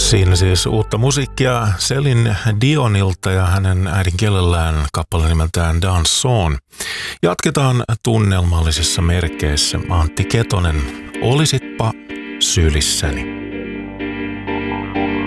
Siinä siis uutta musiikkia Celine Dionilta ja hänen äidinkielellään kappale nimeltään Danson. Jatketaan tunnelmallisissa merkeissä. Antti Ketonen, olisitpa sylissäni.